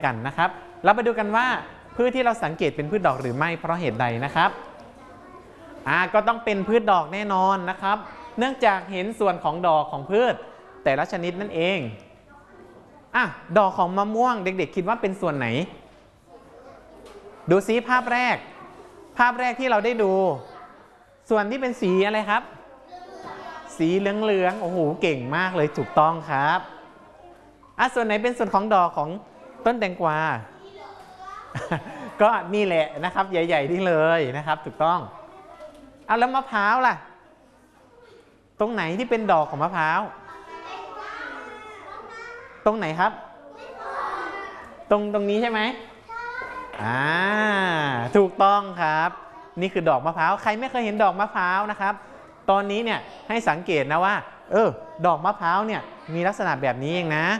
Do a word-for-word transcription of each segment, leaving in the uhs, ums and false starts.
กันนะครับเราไปดูกันว่าพืชที่เราสังเกตเป็นพืชดอกหรือไม่เพราะเหตุใดนะครับอ่าก็ต้องเป็นพืชดอกแน่นอนนะครับเนื่องจากเห็นส่วนของดอกของพืชแต่ละชนิดนั่นเองอ่ะดอกของมะม่วงเด็กๆคิดว่าเป็นส่วนไหนดูซิภาพแรกภาพแรกที่เราได้ดูส่วนที่เป็นสีอะไรครับสีเหลืองๆโอ้โหเก่งมากเลยถูกต้องครับอ่ะส่วนไหนเป็นส่วนของดอกของต้นแตงกวาก็นี่แหละนะครับใหญ่ๆนี่เลยนะครับถูกต้องเอาแล้วมะพร้าวล่ะตรงไหนที่เป็นดอกของมะพร้าวตรงไหนครับตรงตรงนี้ใช่ไหมอ่าถูกต้องครับนี่คือดอกมะพร้าวใครไม่เคยเห็นดอกมะพร้าวนะครับตอนนี้เนี่ยให้สังเกตนะว่าเออดอกมะพร้าวเนี่ยมีลักษณะแบบนี้เองนะ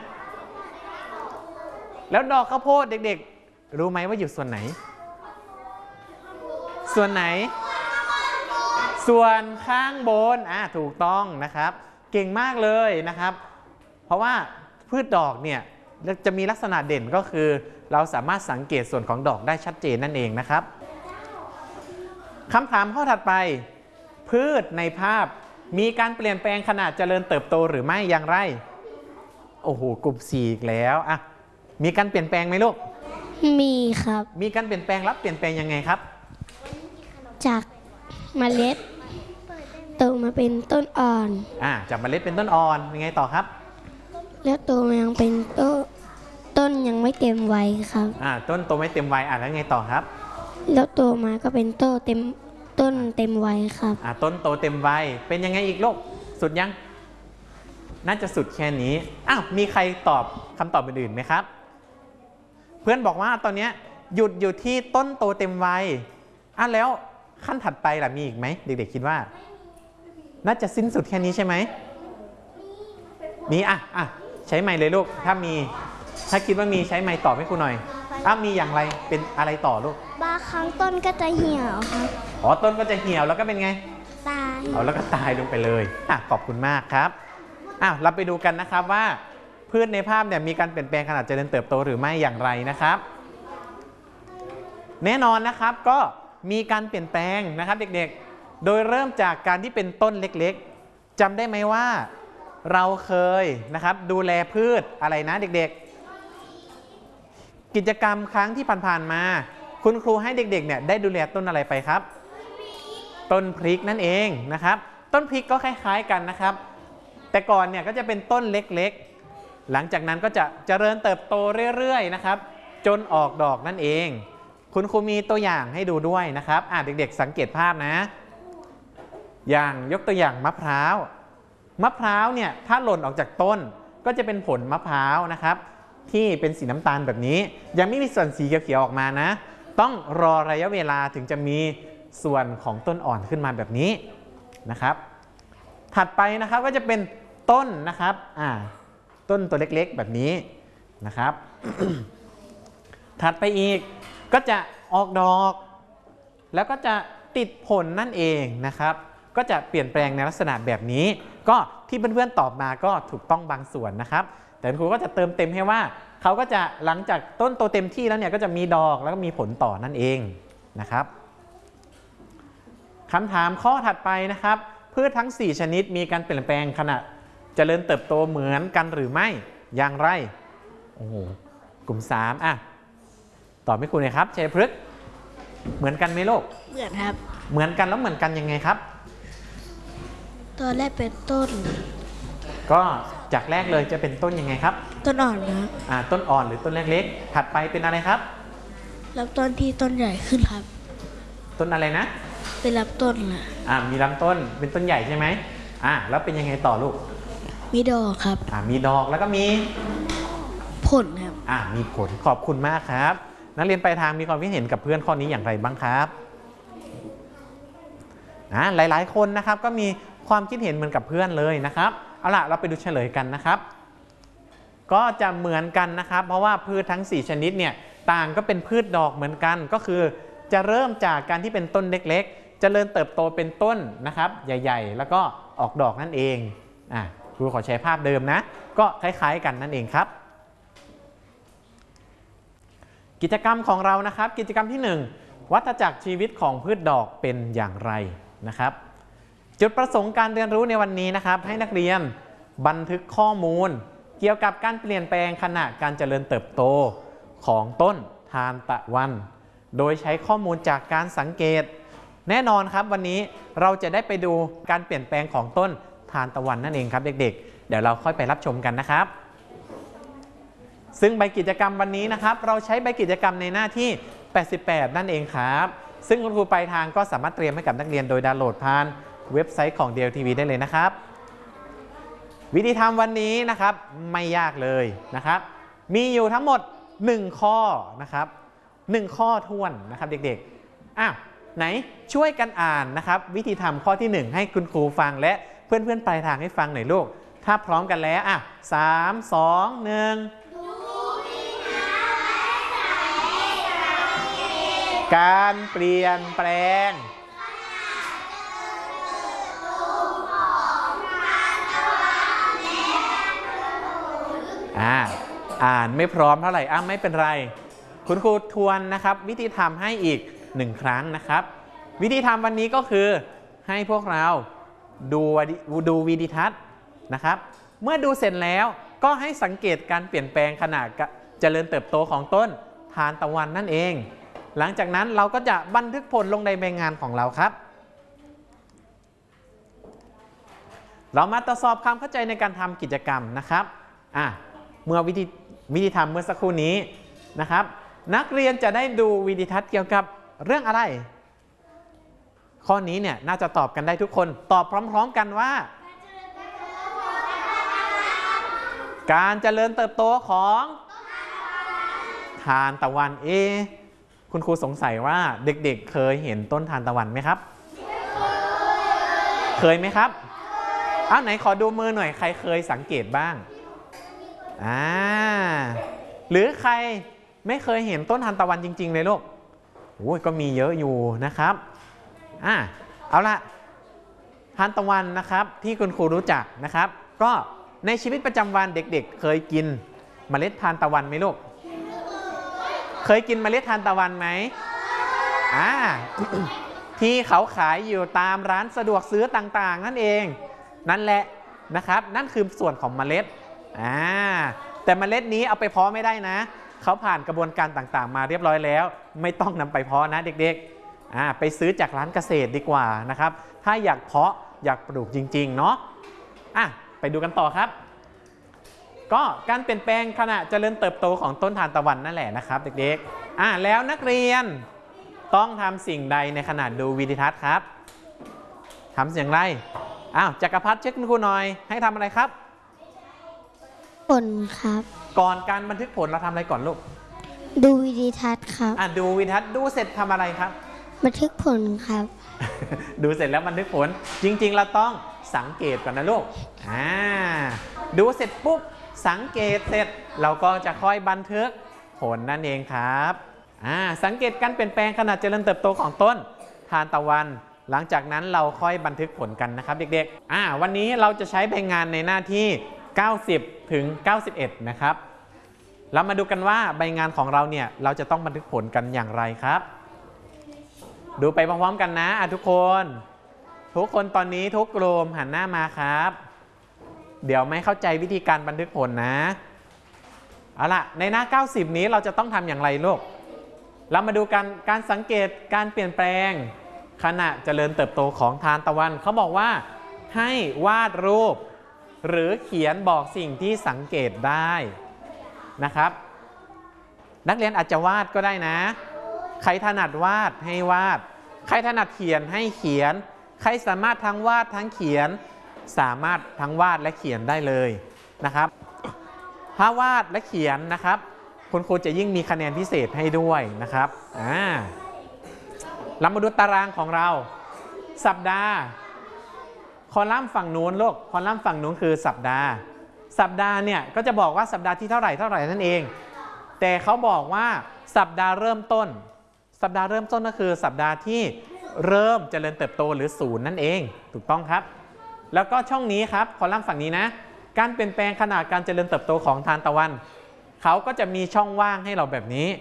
แล้วดอกข้าวโพดเด็กๆรู้ไหมว่าอยู่ส่วนไหนส่วนไหนส่วนข้างบนอ่าถูกต้องนะครับเก่งมากเลยนะครับเพราะว่าพืชดอกเนี่ยจะมีลักษณะเด่นก็คือเราสามารถสังเกตส่วนของดอกได้ชัดเจนนั่นเองนะครับคำถามข้อถัดไปพืชในภาพมีการเปลี่ยนแปลงขนาดเจริญเติบโตหรือไม่อย่างไรโอ้โหกลุ่มสี่อีกแล้วอ่ะมีการเปลี่ยนแปลงไหมลูกมีครับมีการเปลี่ยนแปลงรับเปลี่ยนแปลงยังไงครับจากเมล็ดโตมาเป็นต้นอ่อนอ่าจากเมล็ดเป็นต้นอ่อนยังไงต่อครับแล้วโตมายังเป็นต้นต้นยังไม่เต็มวัยครับอ่าต้นโตไม่เต็มวัยอ่าแล้วไงต่อครับแล้วโตมาก็เป็นต้นเต็มต้นเต็มวัยครับอ่าต้นโตเต็มวัยเป็นยังไงอีกลูกสุดยังน่าจะสุดแค่นี้อ้าวมีใครตอบคำตอบอื่นๆไหมครับเพื่อนบอกว่าตอนนี้หยุดอยู่ที่ต้นโตเต็มวัยอ่ะแล้วขั้นถัดไปล่ะมีอีกไหมเด็กๆคิดว่าน่าจะสิ้นสุดแค่นี้ใช่ไหมมีอ่ะอ่ะใช้ไมค์เลยลูกถ้ามีถ้าคิดว่ามีใช้ไมค์ตอบให้ครูหน่อยอ้าวมีอย่างไรเป็นอะไรต่อลูกบางครั้งต้นก็จะเหี่ยวครับอ๋อต้นก็จะเหี่ยวแล้วก็เป็นไงตายเอาแล้วก็ตายลงไปเลยอ่ะขอบคุณมากครับอ้าวเราไปดูกันนะครับว่าพืชในภาพเนี่ยมีการเปลี่ยนแปลงขนาดเจริญเติบโตหรือไม่อย่างไรนะครับแน่นอนนะครับก็มีการเปลี่ยนแปลงนะครับเด็กๆโดยเริ่มจากการที่เป็นต้นเล็กๆจำได้ไหมว่าเราเคยนะครับดูแลพืชอะไรนะเด็กๆกิจกรรมครั้งที่ผ่านๆมาคุณครูให้เด็กๆเนี่ยได้ดูแลต้นอะไรไปครับต้นพริกนั่นเองนะครับต้นพริกก็คล้ายๆกันนะครับแต่ก่อนเนี่ยก็จะเป็นต้นเล็กๆหลังจากนั้นก็จะเจริญเติบโตเรื่อยๆนะครับจนออกดอกนั่นเองคุณครูมีตัวอย่างให้ดูด้วยนะครับอ่ะเด็กๆสังเกตภาพนะอย่างยกตัวอย่างมะพร้าวมะพร้าวเนี่ยถ้าหล่นออกจากต้นก็จะเป็นผลมะพร้าวนะครับที่เป็นสีน้ำตาลแบบนี้ยังไม่มีส่วนสีเขียวๆออกมานะต้องรอระยะเวลาถึงจะมีส่วนของต้นอ่อนขึ้นมาแบบนี้นะครับถัดไปนะครับก็จะเป็นต้นนะครับอ่าต้นตัวเล็กๆแบบนี้นะครับ ถัดไปอีกก็จะออกดอกแล้วก็จะติดผลนั่นเองนะครับก็จะเปลี่ยนแปลงในลักษณะแบบนี้ก็ที่เพื่อนๆตอบมาก็ถูกต้องบางส่วนนะครับแต่ครูก็จะเติมเต็มให้ว่าเขาก็จะหลังจากต้นโตเต็มที่แล้วเนี่ยก็จะมีดอกแล้วก็มีผลต่อนั่นเองนะครับคำถามข้อถัดไปนะครับพืชทั้งสี่ชนิดมีการเปลี่ยนแปลงขณะเจริญเติบโตเหมือนกันหรือไม่อย่างไรโอ้โหกลุ่มสามอ่ะตอบให้ครูหน่อยครับชัยพฤกษ์เหมือนกันไหมลูกเหมือนครับเหมือนกันแล้วเหมือนกันยังไงครับตัวแรกเป็นต้นก็จากแรกเลยจะเป็นต้นยังไงครับต้นอ่อนนะอ่าต้นอ่อนหรือต้นเล็กๆถัดไปเป็นอะไรครับลำต้นที่ต้นใหญ่ขึ้นครับต้นอะไรนะเป็นลำต้นนะอ่ามีลำต้นเป็นต้นใหญ่ใช่ไหมอ่าแล้วเป็นยังไงต่อลูกมีดอกครับอ่ามีดอกแล้วก็มีผลครับอ่ามีผลขอบคุณมากครับนักเรียนปลายทางมีความคิดเห็นกับเพื่อนข้อนี้อย่างไรบ้างครับอ่าหลายๆคนนะครับก็มีความคิดเห็นเหมือนกับเพื่อนเลยนะครับเอาล่ะเราไปดูเฉลยกันนะครับก็จะเหมือนกันนะครับเพราะว่าพืชทั้งสี่ชนิดเนี่ยต่างก็เป็นพืชดอกเหมือนกันก็คือจะเริ่มจากการที่เป็นต้นเล็กๆเจริญเติบโตเป็นต้นนะครับใหญ่ๆแล้วก็ออกดอกนั่นเองอ่ะครูขอใช้ภาพเดิมนะก็คล้ายๆกันนั่นเองครับกิจกรรมของเรานะครับกิจกรรมที่หนึ่งวัฏจักรชีวิตของพืชดอกเป็นอย่างไรนะครับจุดประสงค์การเรียนรู้ในวันนี้นะครับให้นักเรียนบันทึกข้อมูลเกี่ยวกับการเปลี่ยนแปลงขณะการเจริญเติบโตของต้นทานตะวันโดยใช้ข้อมูลจากการสังเกตแน่นอนครับวันนี้เราจะได้ไปดูการเปลี่ยนแปลงของต้นทานตะวันนั่นเองครับเด็กๆเดี๋ยวเราค่อยไปรับชมกันนะครับซึ่งใบกิจกรรมวันนี้นะครับเราใช้ใบกิจกรรมในหน้าที่แปดสิบแปดนั่นเองครับซึ่งคุณครูปลายทางก็สามารถเตรียมให้กับนักเรียนโดยดาวน์โหลดผ่านเว็บไซต์ของ ดี แอล ที วี ได้เลยนะครับวิธีทำวันนี้นะครับไม่ยากเลยนะครับมีอยู่ทั้งหมดหนึ่งข้อนะครับหนึ่งข้อท้วนนะครับเด็กๆอ้าวไหนช่วยกันอ่านนะครับวิธีทำข้อที่หนึ่งให้คุณครูฟังและเพื่อนๆปลายทางให้ฟังหน่อยลูกถ้าพร้อมกันแล้วอ่ะสามสองหนึ่งการเปลี่ยนแปลงอ่าอ่านไม่พร้อมเท่าไหร่อ่ะไม่เป็นไรคุณครูทวนนะครับวิธีทำให้อีกหนึ่งครั้งนะครับวิธีทำวันนี้ก็คือให้พวกเราดูดูวิดีทัศน์นะครับเมื่อดูเสร็จแล้วก็ให้สังเกตการเปลี่ยนแปลงขณะเจริญเติบโตของต้นทานตะวันนั่นเองหลังจากนั้นเราก็จะบันทึกผลลงในใบงานของเราครับเรามาตรวจสอบความเข้าใจในการทำกิจกรรมนะครับอ่ะเมื่อวิธีวิธีทำเมื่อสักครู่นี้นะครับนักเรียนจะได้ดูวิดีทัศน์เกี่ยวกับเรื่องอะไรข้อนี้เนี่ยน่าจะตอบกันได้ทุกคนตอบพร้อมๆกันว่าการเจริญเติบโตของทานตะวันเอคุณครูสงสัยว่าเด็กๆ เเคยเห็นต้นทานตะวันไหมครับเคยไหมครับอ้าวไหนขอดูมือหน่อยใครเคยสังเกตบ้างอ่าหรือใครไม่เคยเห็นต้นทานตะวันจริงๆเลยลูกโอ้ยก็มีเยอะอยู่นะครับอ่าเอาละทานตะวันนะครับที่คุณครูรู้จักนะครับก็ในชีวิตประจำวันเด็กๆ เเคยกินเมล็ดทานตะวันไหมลูกเคยกินเมล็ดทานตะวันไหมอ่า ที่เขาขายอยู่ตามร้านสะดวกซื้อต่างๆนั่นเองนั่นแหละนะครับนั่นคือส่วนของเมล็ดอ่าแต่เมล็ดนี้เอาไปเพาะไม่ได้นะเขาผ่านกระบวนการต่างๆมาเรียบร้อยแล้วไม่ต้องนำไปเพาะนะเด็กๆอ่าไปซื้อจากร้านเกษตรดีกว่านะครับถ้าอยากเพาะอยากปลูกจริงๆเนาะอ่ะไปดูกันต่อครับก็การเปลี่ยนแปลงขณะเจริญเติบโตของต้นทานตะวันนั่นแหละนะครับเด็กๆอ่ะแล้วนักเรียนต้องทำสิ่งใดในขณะดูวิดีทัศน์ครับทำสิ่งไรอ้าวจักรพัฒน์เช็คคุณครูหน่อยให้ทำอะไรครับผลครับก่อนการบันทึกผลเราทำอะไรก่อนลูกดูวิดีทัศน์ครับอ่ะดูวิดีทัศน์ดูเสร็จทำอะไรครับบันทึกผลครับดูเสร็จแล้วบันทึกผลจริงๆเราต้องสังเกตก่อนนะลูกอ่าดูเสร็จปุ๊บสังเกตเสร็จเราก็จะค่อยบันทึกผลนั่นเองครับอ่าสังเกตการเปลี่ยนแปลงขณะเจริญเติบโตของต้นทานตะวันหลังจากนั้นเราค่อยบันทึกผลกันนะครับเด็กๆอ่าวันนี้เราจะใช้ใบงานในหน้าที่เก้าสิบถึงเก้าสิบเอ็ดนะครับเรามาดูกันว่าใบงานของเราเนี่ยเราจะต้องบันทึกผลกันอย่างไรครับดูไปพร้อมๆกันนะอ่ะทุกคนทุกคนตอนนี้ทุกกลุ่มหันหน้ามาครับเดี๋ยวไม่เข้าใจวิธีการบันทึกผลนะเอาล่ะในหน้าเก้าสิบนี้เราจะต้องทำอย่างไรลูกเรามาดูกันการสังเกตการเปลี่ยนแปลงขณะเจริญเติบโตของทานตะวันเขาบอกว่าให้วาดรูปหรือเขียนบอกสิ่งที่สังเกตได้นะครับนักเรียนอาจจะวาดก็ได้นะใครถนัดวาดให้วาดใครถนัดเขียนให้เขียนใครสามารถทั้งวาดทั้งเขียนสามารถทั้งวาดและเขียนได้เลยนะครับถ้าวาดและเขียนนะครับคุณครูจะยิ่งมีคะแนนพิเศษให้ด้วยนะครับอ่าเรามาดูตารางของเราสัปดาห์คอลัมน์ฝั่งนู้นลูกคอลัมน์ฝั่งนู้นคือสัปดาห์สัปดาห์เนี่ยก็จะบอกว่าสัปดาห์ที่เท่าไหร่เท่าไหร่นั่นเองแต่เขาบอกว่าสัปดาห์เริ่มต้นสัปดาห์เริ่มต้นก็คือสัปดาห์ที่เริ่มเจริญเติบโตหรือศูนย์นั่นเองถูกต้องครับแล้วก็ช่องนี้ครับคอลัมน์ฝั่งนี้นะการเปลี่ยนแปลงขนาดการเจริญเติบโตของทานตะวันเขาก็จะมีช่องว่างให้เราแบบนี้